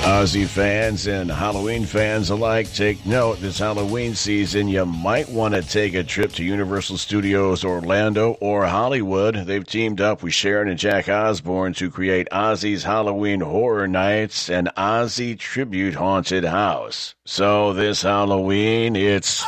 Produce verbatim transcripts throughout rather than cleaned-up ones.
Ozzy fans and Halloween fans alike, take note. This Halloween season, you might want to take a trip to Universal Studios Orlando or Hollywood. They've teamed up with Sharon and Jack Osbourne to create Ozzy's Halloween Horror Nights, an Ozzy tribute haunted house. So this Halloween, it's...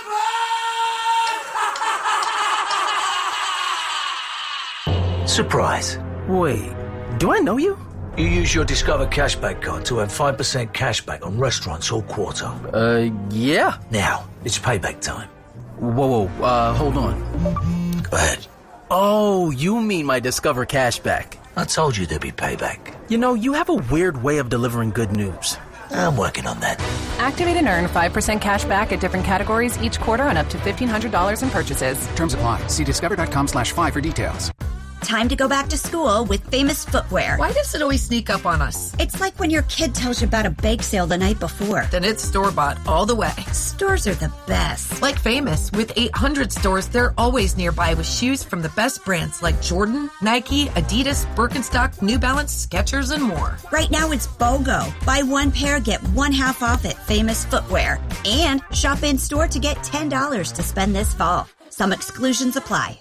Surprise. Wait, do I know you? You use your Discover Cashback card to earn five percent cashback on restaurants all quarter. Uh, yeah. Now, it's payback time. Whoa, whoa, uh, hold on. Go ahead. Oh, you mean my Discover Cashback. I told you there'd be payback. You know, you have a weird way of delivering good news. I'm working on that. Activate and earn five percent cash back at different categories each quarter on up to fifteen hundred dollars in purchases. Terms apply. See discover.com slash five for details. Time to go back to school with Famous Footwear. Why does it always sneak up on us? It's like when your kid tells you about a bake sale the night before. Then it's store-bought all the way. Stores are the best. Like Famous, with eight hundred stores, they're always nearby with shoes from the best brands like Jordan, Nike, Adidas, Birkenstock, New Balance, Skechers, and more. Right now it's BOGO. Buy one pair, get one half off at Famous Footwear. And shop in-store to get ten dollars to spend this fall. Some exclusions apply.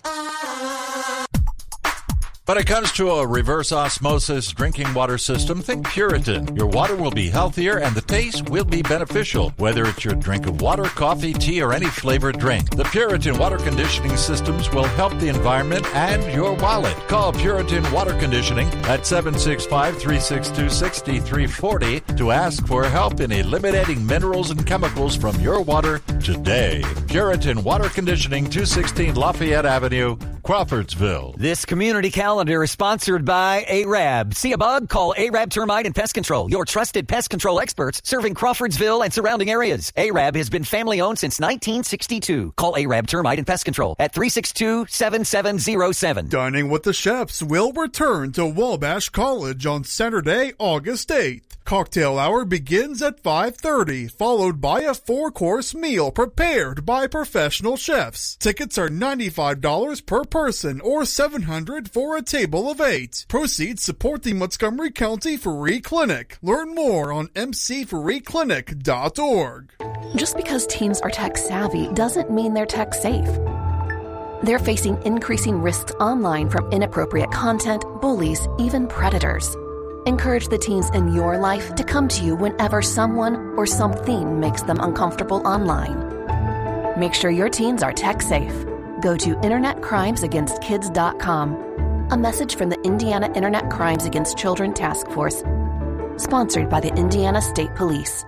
When it comes to a reverse osmosis drinking water system, think Puritan. Your water will be healthier and the taste will be beneficial, whether it's your drink of water, coffee, tea, or any flavored drink. The Puritan water conditioning systems will help the environment and your wallet. Call Puritan Water Conditioning at seven six five, three six two, six three four zero to ask for help in eliminating minerals and chemicals from your water today. Puritan Water Conditioning, two sixteen Lafayette Avenue, Crawfordsville. This community calendar is sponsored by A R A B. See a bug? Call A R A B Termite and Pest Control, your trusted pest control experts serving Crawfordsville and surrounding areas. A R A B has been family-owned since nineteen sixty-two. Call A R A B Termite and Pest Control at three six two, seven seven zero seven. Dining with the Chefs will return to Wabash College on Saturday, August eighth. Cocktail hour begins at five thirty, followed by a four-course meal prepared by professional chefs. Tickets are ninety-five dollars per person or seven hundred dollars for a table of eight. Proceeds support the Montgomery County Free Clinic. Learn more on m c free clinic dot org. Just because teens are tech savvy doesn't mean they're tech safe. They're facing increasing risks online from inappropriate content, bullies, even predators. Encourage the teens in your life to come to you whenever someone or something makes them uncomfortable online. Make sure your teens are tech safe. Go to internet crimes against kids dot com. A message from the Indiana Internet Crimes Against Children Task Force, sponsored by the Indiana State Police.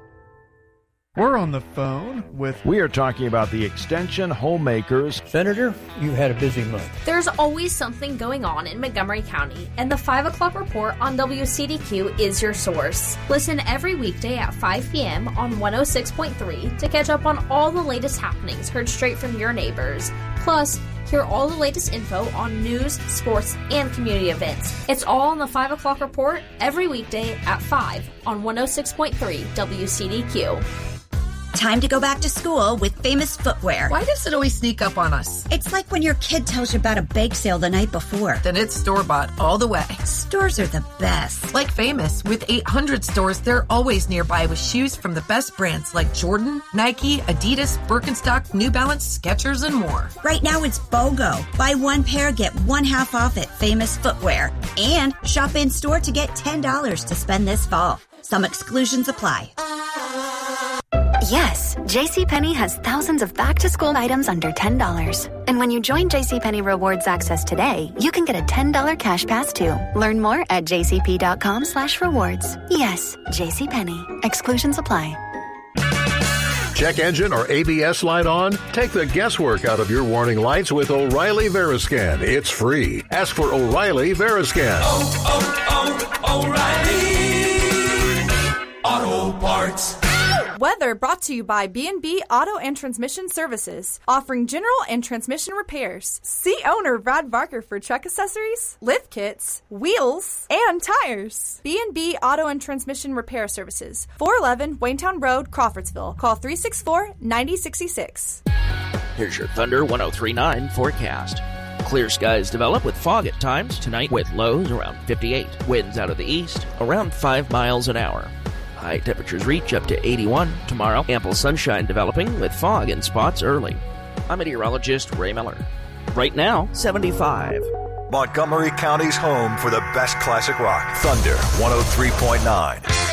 We're on the phone with... We are talking about the Extension Homemakers. Senator, you had a busy month. There's always something going on in Montgomery County, and the five o'clock report on W C D Q is your source. Listen every weekday at five p.m. on one oh six point three to catch up on all the latest happenings heard straight from your neighbors. Plus, hear all the latest info on news, sports, and community events. It's all on the five o'clock report every weekday at five on one oh six point three W C D Q. Time to go back to school with Famous Footwear. Why does it always sneak up on us? It's like when your kid tells you about a bake sale the night before. Then it's store-bought all the way. Stores are the best. Like Famous, with eight hundred stores, they're always nearby with shoes from the best brands like Jordan, Nike, Adidas, Birkenstock, New Balance, Skechers, and more. Right now it's BOGO. Buy one pair, get one half off at Famous Footwear. And shop in-store to get ten dollars to spend this fall. Some exclusions apply. Yes, JCPenney has thousands of back-to-school items under ten dollars. And when you join JCPenney Rewards Access today, you can get a ten dollars cash pass too. Learn more at jcp.com slash rewards. Yes, JCPenney. Exclusions apply. Check engine or A B S light on? Take the guesswork out of your warning lights with O'Reilly Veriscan. It's free. Ask for O'Reilly Veriscan. Oh, oh, oh, O'Reilly Auto Parts. Weather brought to you by B and B Auto and Transmission Services, offering general and transmission repairs. See owner Brad Barker for truck accessories, lift kits, wheels, and tires. B and B Auto and Transmission Repair Services, four eleven Waynetown Road, Crawfordsville. Call three six four, nine oh six six. Here's your Thunder one oh three point nine forecast. Clear skies develop with fog at times tonight with lows around fifty-eight. Winds out of the east around five miles an hour. High temperatures reach up to eighty-one tomorrow. Ample sunshine developing with fog in spots early. I'm meteorologist Ray Miller. Right now, seventy-five. Montgomery County's home for the best classic rock. Thunder one oh three point nine.